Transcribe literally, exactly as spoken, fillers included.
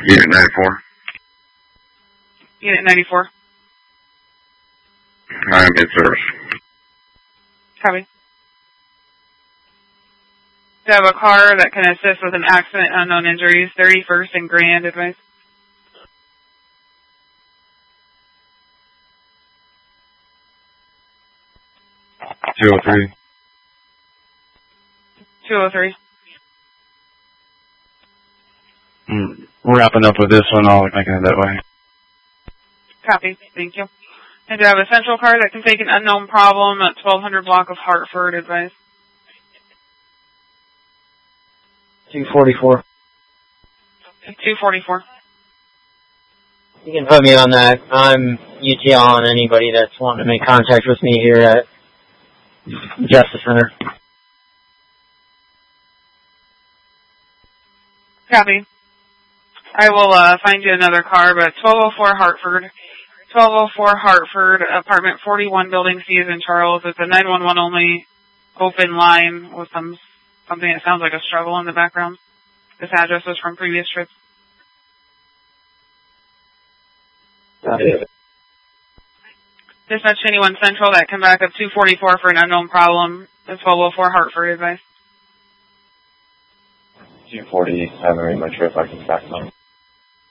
Unit ninety-four. Unit ninety-four. I'm in service. Copy. Do you have a car that can assist with an accident, unknown injuries, thirty-first and Grand, advice? two oh three. two oh three. Mm, we're wrapping up with this one. I'll make it that way. Copy. Thank you. And do you have a central car that can take an unknown problem at twelve hundred block of Hartford, advice? two forty-four. two forty-four. You can put me on that. I'm U T L on anybody that's wanting to make contact with me here at Justice Center. Copy. I will uh, find you another car, but twelve oh four Hartford. twelve oh four Hartford, apartment forty-one, building C is in Charles. It's a nine one one only open line with some something that sounds like a struggle in the background. This address is from previous trips. Copy. Dispatch anyone central that can back up two forty-four for an unknown problem. The twelve oh four Hartford, advice. two forty, I haven't made my trip, I can back them.